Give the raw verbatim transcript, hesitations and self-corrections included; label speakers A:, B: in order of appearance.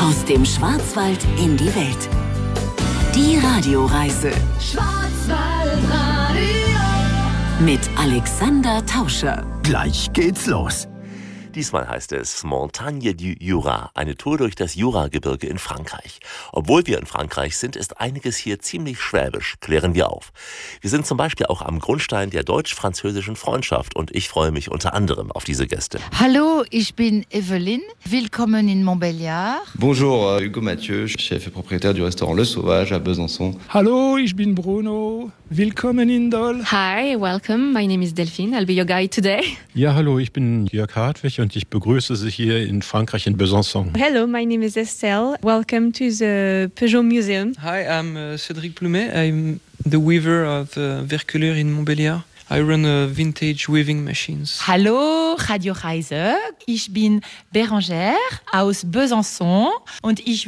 A: Aus dem Schwarzwald in die Welt. Die Radioreise
B: Schwarzwaldradio
A: mit Alexander Tauscher.
C: Gleich geht's los.
D: Diesmal heißt es Montagne du Jura, eine Tour durch das Juragebirge in Frankreich. Obwohl wir in Frankreich sind, ist einiges hier ziemlich schwäbisch, klären wir auf. Wir sind zum Beispiel auch am Grundstein der deutsch-französischen Freundschaft und ich freue mich unter anderem auf diese Gäste.
E: Hallo, ich bin Evelyn. Willkommen in Montbéliard.
F: Bonjour, Hugo Mathieu, chef et propriétaire du restaurant Le Sauvage à Besançon.
G: Hallo, ich bin Bruno. Willkommen in Dole.
H: Hi, welcome. My name is Delphine. I'll be your guide today.
I: Ja, hallo, ich bin Jörg Hartwig und ich begrüße Sie hier in Frankreich in Besançon.
J: Hello, my name is Estelle. Welcome to the Peugeot Museum.
K: Hi, I'm uh, Cédric Plumet. I'm the weaver of uh, Verculeur in Montbéliard. I run a vintage weaving machines.
L: Hallo, Radio Reise. Ich bin Bérangère aus Besançon und ich